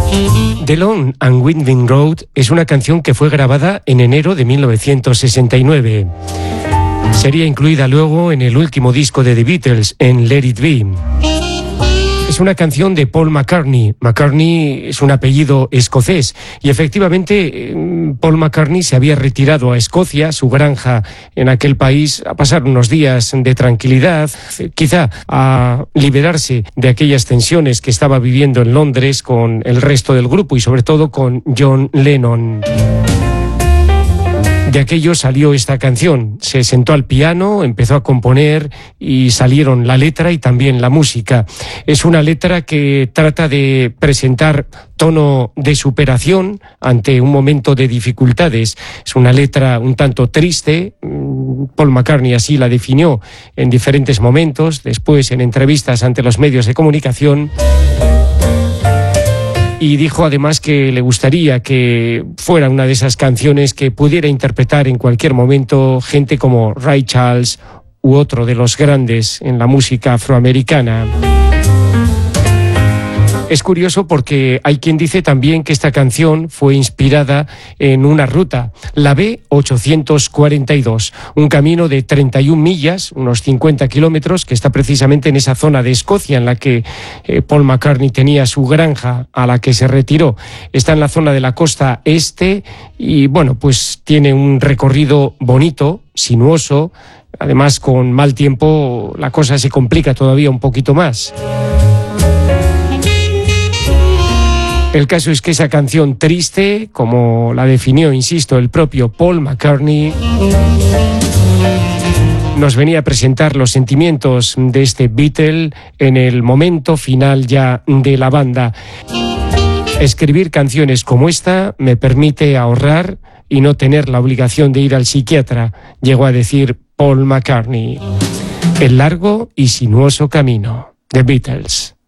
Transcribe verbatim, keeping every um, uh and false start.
The Long and Winding Road es una canción que fue grabada en enero de mil novecientos sesenta y nueve. Sería incluida luego en el último disco de The Beatles, en Let It Be. Es una canción de Paul McCartney. McCartney es un apellido escocés y efectivamente Paul McCartney se había retirado a Escocia, su granja en aquel país, a pasar unos días de tranquilidad, quizá a liberarse de aquellas tensiones que estaba viviendo en Londres con el resto del grupo y sobre todo con John Lennon. De aquello salió esta canción. Se sentó al piano, empezó a componer y salieron la letra y también la música. Es una letra que trata de presentar tono de superación ante un momento de dificultades. Es una letra un tanto triste. Paul McCartney así la definió en diferentes momentos, después en entrevistas ante los medios de comunicación. Y dijo además que le gustaría que fuera una de esas canciones que pudiera interpretar en cualquier momento gente como Ray Charles u otro de los grandes en la música afroamericana. Es curioso porque hay quien dice también que esta canción fue inspirada en una ruta, la B ochocientos cuarenta y dos, un camino de treinta y una millas, unos cincuenta kilómetros, que está precisamente en esa zona de Escocia en la que eh, Paul McCartney tenía su granja a la que se retiró. Está en la zona de la costa este y, bueno, pues tiene un recorrido bonito, sinuoso. Además, con mal tiempo la cosa se complica todavía un poquito más. El caso es que esa canción triste, como la definió, insisto, el propio Paul McCartney, nos venía a presentar los sentimientos de este Beatle en el momento final ya de la banda. Escribir canciones como esta me permite ahorrar y no tener la obligación de ir al psiquiatra, llegó a decir Paul McCartney. El largo y sinuoso camino, The Beatles.